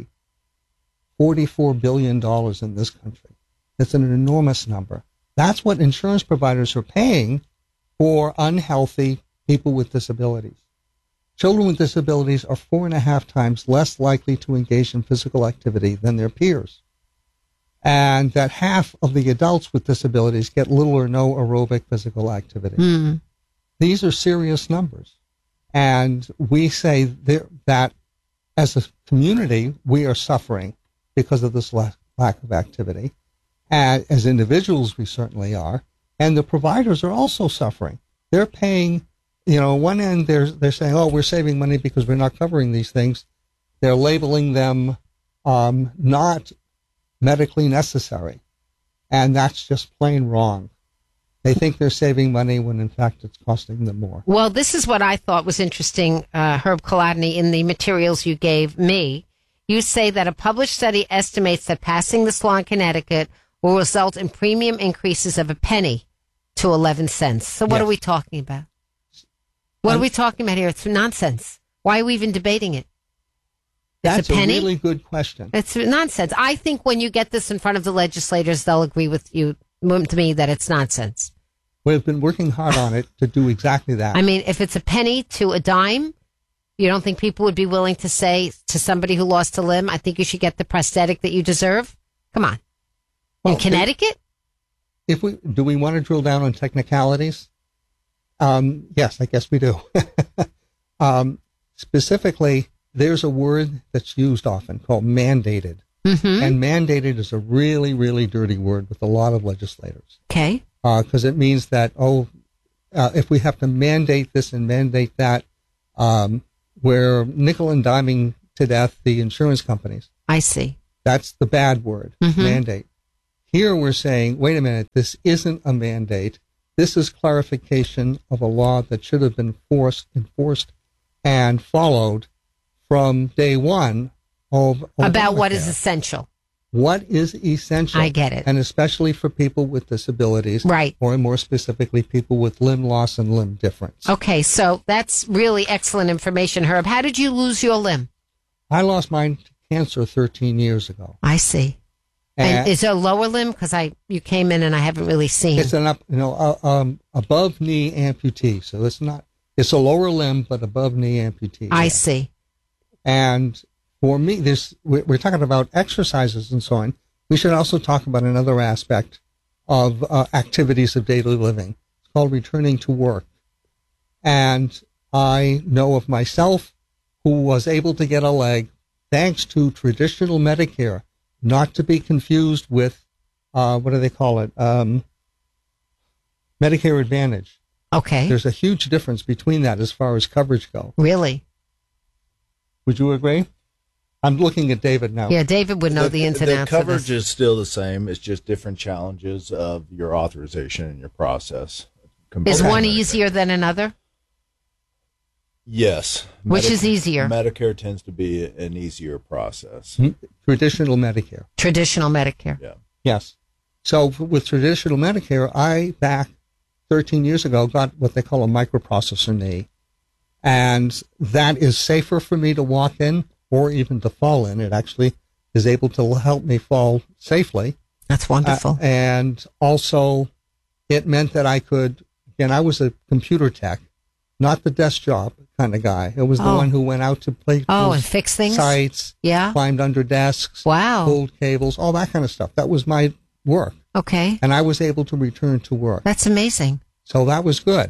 $44 billion in this country. That's an enormous number. That's what insurance providers are paying for unhealthy people with disabilities. Children with disabilities are 4.5 times less likely to engage in physical activity than their peers. And that half of the adults with disabilities get little or no aerobic physical activity. These are serious numbers. And we say that as a community, we are suffering because of this lack of activity. And as individuals, we certainly are. And the providers are also suffering. They're paying, one end they're saying, oh, we're saving money because we're not covering these things. They're labeling them not medically necessary. And that's just plain wrong. They think they're saving money when, in fact, it's costing them more. Well, this is what I thought was interesting, Herb Kolodny, in the materials you gave me. You say that a published study estimates that passing this law in Connecticut will result in premium increases of a penny to 11 cents. So what are we talking about? What are we talking about here? It's nonsense. Why are we even debating it? That's a penny? really good question. It's nonsense. I think when you get this in front of the legislators, they'll agree with you, to me, that it's nonsense. We've been working hard on it to do exactly that. I mean, if it's a penny to a dime, you don't think people would be willing to say to somebody who lost a limb, I think you should get the prosthetic that you deserve? Come on. In Connecticut? Do we want to drill down on technicalities? Yes, I guess we do. Specifically, there's a word that's used often called mandated. Mm-hmm. And mandated is a really, really dirty word with a lot of legislators. Okay. Because it means that, if we have to mandate this and mandate that, we're nickel and diming to death the insurance companies. I see. That's the bad word, mandate. Here we're saying, wait a minute, this isn't a mandate. This is clarification of a law that should have been enforced and followed from day one of about what Obamacare. is essential. What is essential? I get it. And especially for people with disabilities. Right. Or more specifically, people with limb loss and limb difference. Okay, so that's really excellent information, Herb. How did you lose your limb? I lost mine to cancer 13 years ago. I see. And is it a lower limb? Because you came in and I haven't really seen. It's an above knee amputee. So it's a lower limb, but above knee amputee. I see. And for me, we're talking about exercises and so on. We should also talk about another aspect of activities of daily living. It's called returning to work. And I know of myself who was able to get a leg thanks to traditional Medicare, not to be confused with, what do they call it? Medicare Advantage. Okay. There's a huge difference between that as far as coverage go. Really? Would you agree? I'm looking at David now. Yeah, David would know the ins and outs The of coverage this. is still the same. It's just different challenges of your authorization and your process. Is one easier than another? Yes. Which is easier? Medicare tends to be an easier process. Traditional Medicare. Traditional Medicare. Yeah. Yes. So with traditional Medicare, I, back 13 years ago, got what they call a microprocessor knee. And that is safer for me to walk in or even to fall in. It actually is able to help me fall safely. That's wonderful. And also, it meant that I could, again, I was a computer tech, not the desk job kind of guy. It was the one who went out to play and fix things? sites, climbed under desks, pulled cables, all that kind of stuff. That was my work. Okay. And I was able to return to work. That's amazing. So that was good.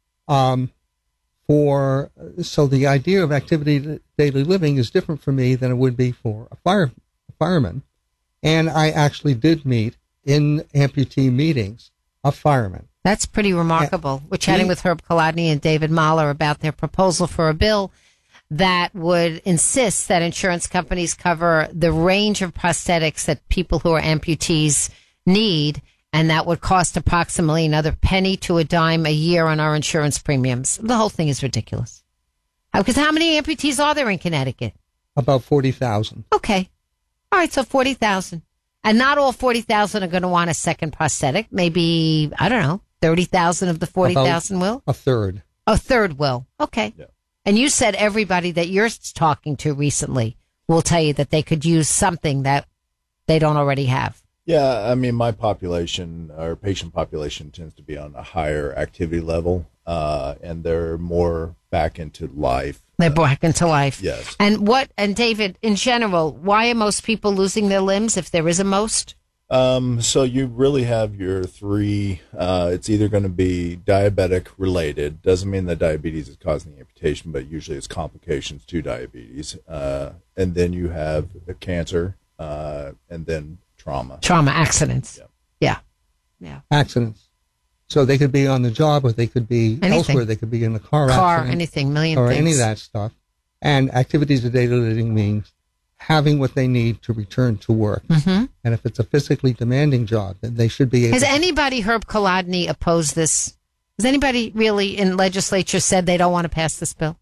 So the idea of activity daily living is different for me than it would be for a fireman. And I actually did meet in amputee meetings a fireman. That's pretty remarkable. We're chatting with Herb Kolodny and David Mahler about their proposal for a bill that would insist that insurance companies cover the range of prosthetics that people who are amputees need, and that would cost approximately another penny to a dime a year on our insurance premiums. The whole thing is ridiculous. Because how many amputees are there in Connecticut? About 40,000. Okay. All right, so 40,000. And not all 40,000 are going to want a second prosthetic. Maybe, I don't know, 30,000 of the 40,000 will? A third. A third will. Okay. Yeah. And you said everybody that you're talking to recently will tell you that they could use something that they don't already have. Yeah, I mean, my population, our patient population, tends to be on a higher activity level, and they're more back into life. They're back into life. Yes. And David, in general, why are most people losing their limbs, if there is a most? So you really have your three. It's either going to be diabetic related. Doesn't mean that diabetes is causing the amputation, but usually it's complications to diabetes. And then you have the cancer, and then trauma. Trauma, accidents. Yeah. Accidents. So they could be on the job, or they could be elsewhere. They could be in a car accident. Anything, million or things. Any of that stuff. And activities of daily living means having what they need to return to work. Mm-hmm. And if it's a physically demanding job, then they should be able Has anybody, Herb Kolodny, opposed this? Has anybody really in legislature said they don't want to pass this bill?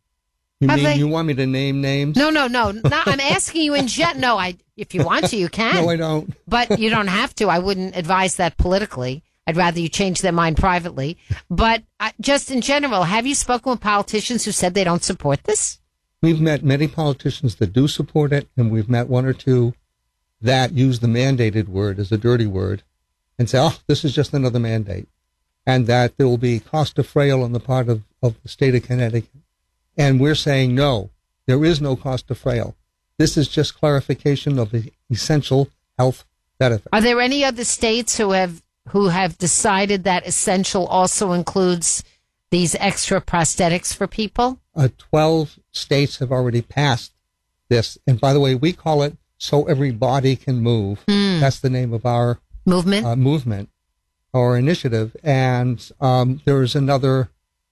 You want me to name names? No. I'm asking you in general. No, if you want to, you can. No, I don't. But you don't have to. I wouldn't advise that politically. I'd rather you change their mind privately. But just in general, have you spoken with politicians who said they don't support this? We've met many politicians that do support it, and we've met one or two that use the mandated word as a dirty word and say, oh, this is just another mandate. and that there will be cost of frail on the part of the state of Connecticut. And we're saying no, there is no cost of frail. This is just clarification of the essential health benefit. Are there any other states who have decided that essential also includes these extra prosthetics for people? 12 states have already passed this. And by the way, we call it So Every Body Can Move. That's the name of our movement or initiative. And there's another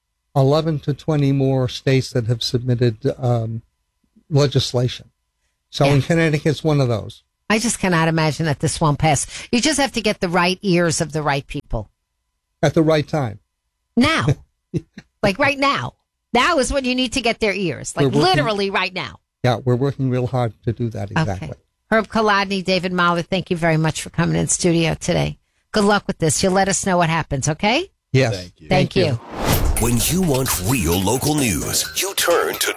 11 to 20 more states that have submitted legislation. So in Connecticut, it's one of those. I just cannot imagine that this won't pass. You just have to get the right ears of the right people. At the right time. Now. Like right now. Now is when you need to get their ears. Like literally right now. Yeah, we're working real hard to do that exactly. Okay. Herb Kolodny, David Mahler, thank you very much for coming in studio today. Good luck with this. You'll let us know what happens, okay? Yes. Thank you. When you want real local news, you turn to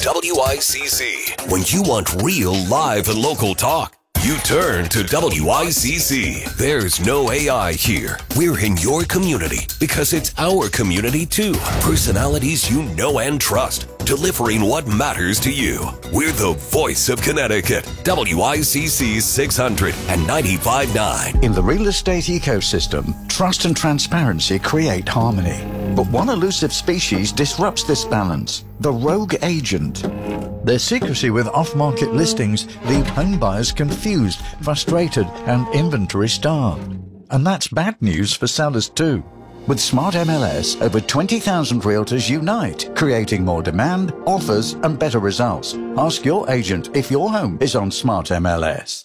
WICC. When you want real live and local talk, you turn to WICC. There's no AI here. We're in your community because it's our community too. Personalities you know and trust, delivering what matters to you. We're the voice of Connecticut. WICC 600 and 95.9. In the real estate ecosystem, trust and transparency create harmony. But one elusive species disrupts this balance: the rogue agent. Their secrecy with off-market listings leave home buyers confused, frustrated, and inventory starved. And that's bad news for sellers too. With Smart MLS, over 20,000 realtors unite, creating more demand, offers, and better results. Ask your agent if your home is on Smart MLS.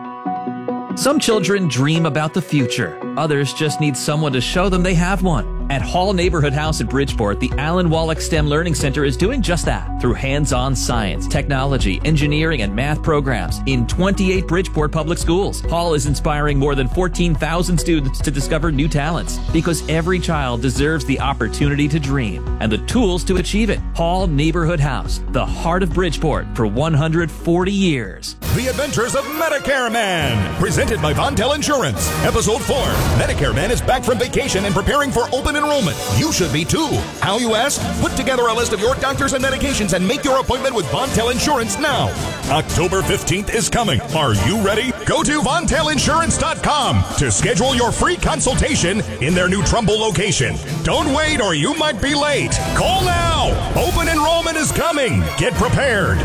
Some children dream about the future. Others just need someone to show them they have one. At Hall Neighborhood House in Bridgeport, the Alan Wallach STEM Learning Center is doing just that through hands-on science, technology, engineering, and math programs in 28 Bridgeport public schools. Hall is inspiring more than 14,000 students to discover new talents because every child deserves the opportunity to dream and the tools to achieve it. Hall Neighborhood House, the heart of Bridgeport for 140 years. The Adventures of Medicare Man, presented by Vontel Insurance. Episode 4. Medicare Man is back from vacation and preparing for open enrollment. You should be too. How, you ask? Put together a list of your doctors and medications and make your appointment with Vontel Insurance now. October 15th is coming. Are you ready? Go to VontelInsurance.com to schedule your free consultation in their new Trumbull location. Don't wait or you might be late. Call now. Open enrollment is coming. Get prepared.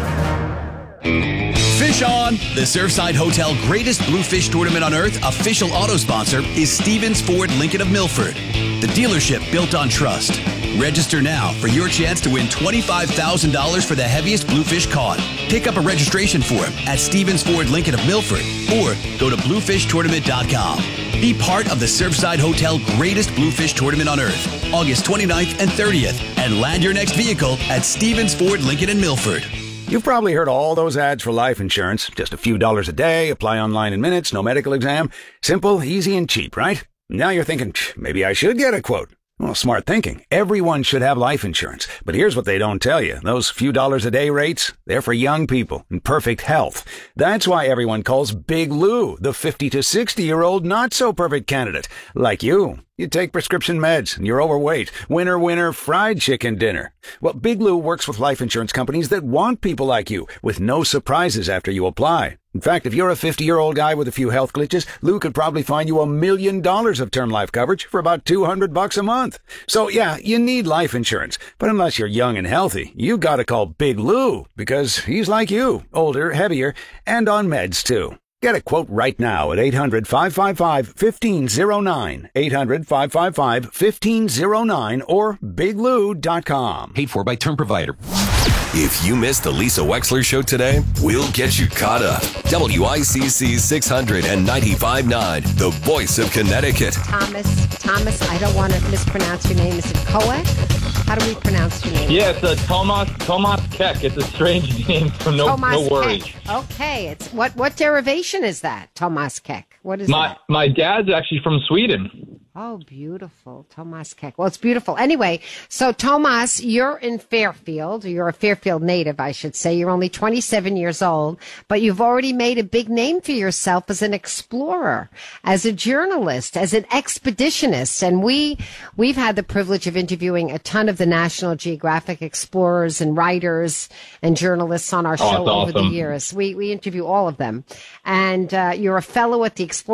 Fish on! The Surfside Hotel Greatest Bluefish Tournament on Earth official auto sponsor is Stevens Ford Lincoln of Milford, the dealership built on trust. Register now for your chance to win $25,000 for the heaviest bluefish caught. Pick up a registration form at Stevens Ford Lincoln of Milford or go to bluefishtournament.com. Be part of the Surfside Hotel Greatest Bluefish Tournament on Earth, August 29th and 30th, and land your next vehicle at Stevens Ford Lincoln in Milford. You've probably heard all those ads for life insurance. Just a few dollars a day, apply online in minutes, no medical exam. Simple, easy, and cheap, right? Now you're thinking, maybe I should get a quote. Well, smart thinking. Everyone should have life insurance. But here's what they don't tell you. Those few dollars a day rates, they're for young people in perfect health. That's why everyone calls Big Lou the 50 to 60-year-old not-so-perfect candidate. Like you. You take prescription meds, and you're overweight. Winner, winner, fried chicken dinner. Well, Big Lou works with life insurance companies that want people like you, with no surprises after you apply. In fact, if you're a 50-year-old guy with a few health glitches, Lou could probably find you $1 million of term life coverage for about $200 a month. So yeah, you need life insurance. But unless you're young and healthy, you gotta call Big Lou, because he's like you, older, heavier, and on meds too. Get a quote right now at 800-555-1509, 800-555-1509, or biglou.com. Paid for by Term Provider. If you missed the Lisa Wexler Show today, we'll get you caught up. WICC 600 and 95.9, the voice of Connecticut. Thomas, I don't want to mispronounce your name. Is it Coek? How do we pronounce your name? Yeah, it's Tomas Keck. It's a strange name, so no worries. Keck. Okay, it's what derivation is that? Tomas Keck. What is that? My dad's actually from Sweden. Oh, beautiful. Tomas Keck. Well, it's beautiful. Anyway, so Tomas, you're in Fairfield. You're a Fairfield native, I should say. You're only 27 years old, but you've already made a big name for yourself as an explorer, as a journalist, as an expeditionist. And we've had the privilege of interviewing a ton of the National Geographic explorers and writers and journalists on our show over the years. We interview all of them. And you're a fellow at the Explorers